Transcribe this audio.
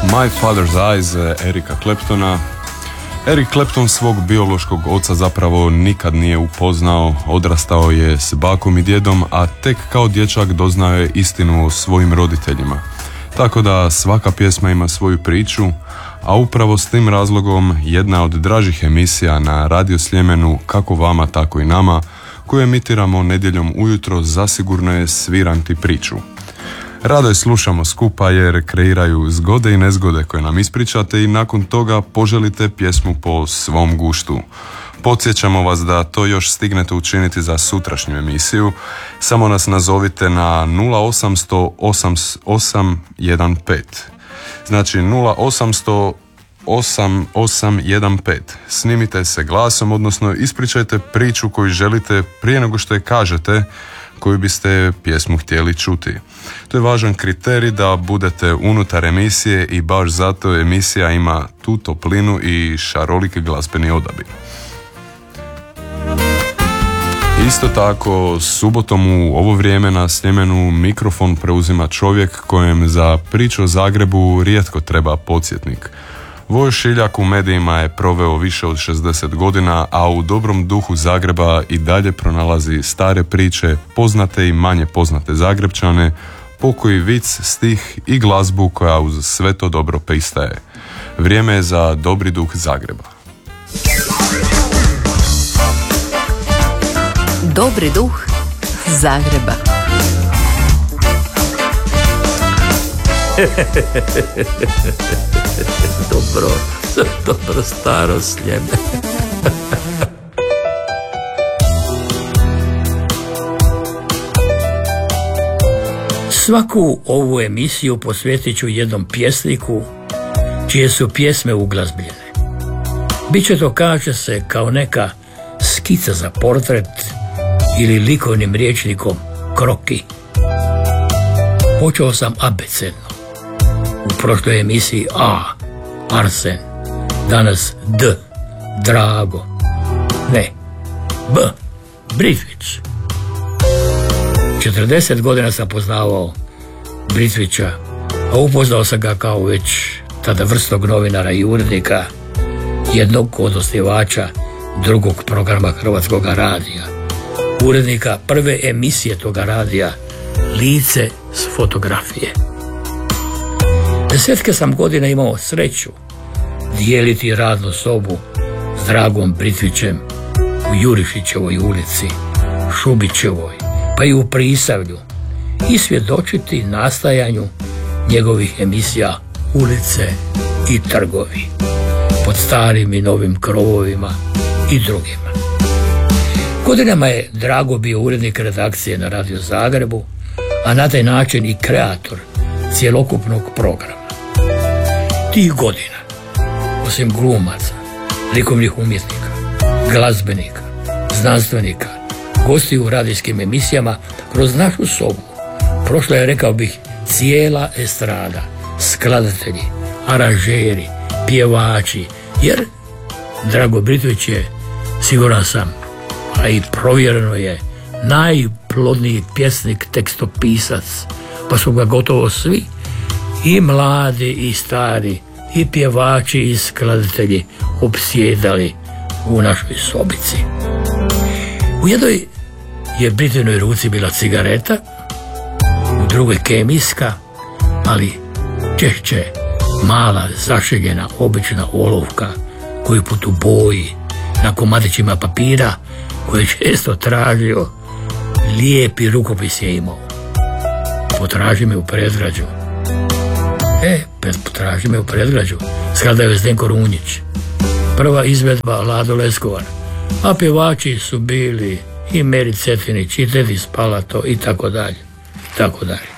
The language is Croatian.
My Father's Eyes Erika Claptona. Eric Clapton svog biološkog oca zapravo nikad nije upoznao, odrastao je s bakom i djedom, a tek kao dječak doznao je istinu o svojim roditeljima. Tako da svaka pjesma ima svoju priču, a upravo s tim razlogom jedna od dražih emisija na Radio Sljemenu, kako vama tako i nama, koju emitiramo nedjeljom ujutro, zasigurno je Sviram ti priču. Rado je slušamo skupa jer kreiraju zgode i nezgode koje nam ispričate i nakon toga poželite pjesmu po svom guštu. Podsjećamo vas da to još stignete učiniti za sutrašnju emisiju. Samo nas nazovite na 0800 8815. Znači 0800 8815. Snimite se glasom, odnosno ispričajte priču koju želite prije nego što je kažete, koju biste pjesmu htjeli čuti. To je važan kriterij da budete unutar emisije i baš zato emisija ima tu toplinu i šaroliki glazbeni odabir. Isto tako, subotom u ovo vrijeme na Sljemenu mikrofon preuzima čovjek kojem za priču o Zagrebu rijetko treba podsjetnik. Vojo Šiljak u medijima je proveo više od 60 godina, a u dobrom duhu Zagreba i dalje pronalazi stare priče, poznate i manje poznate Zagrebčane, pokoji vic, stih i glazbu koja uz sve to dobro pristaje. Vrijeme je za dobri duh Zagreba. Dobri duh Zagreba. Dobro staro Sljeme. Svaku ovu emisiju posvetit ću jednom pjesniku čije su pjesme uglazbljene. Biće to, kaže se, kao neka skica za portret ili likovnim rječnikom kroki. Počeo sam abecedno. U prošloj emisiji A, Arsen, danas D, Drago, ne, B, Britvić. 40 godina sam poznavao Britvića, a upoznao sam ga kao već tada vrsnog novinara i urednika, jednog od osnivača drugog programa Hrvatskog radija, urednika prve emisije toga radija, Lice s fotografije. 10 sam godina imao sreću dijeliti radnu sobu s Dragom Britvićem u Jurišićevoj ulici, Šubićevoj, pa i u Prisavlju i svjedočiti nastajanju njegovih emisija Ulice i trgovi, pod starim i novim krovovima i drugima. Godinama je Drago bio urednik redakcije na Radio Zagrebu, a na taj način i kreator cjelokupnog programa. Tih godina, osim glumaca, likovnih umjetnika, glazbenika, znanstvenika, gosti u radijskim emisijama, kroz našu sobu prošla je, rekao bih, cijela estrada, skladatelji, aranžeri, pjevači, jer Drago Britvić je, siguran sam, a i provjereno je, najplodniji pjesnik, tekstopisac, pa su ga gotovo svi, i mladi i stari, i pjevači i skladatelji opsjedali u našoj sobici. U jednoj je Britvinoj ruci bila cigareta, u drugoj kemijska, ali češće mala zašeljena obična olovka koju put u boji na komadićima papira koje je često tražio. Lijepi rukopis je imao. Potraži me u predgrađu. Potraži me u predgrađu. Skladao je Zdenko Runjić. Prva izvedba Lado Leskovar. A pjevači su bili i Meri Cetvinić, i Tedi Spalato, i tako dalje.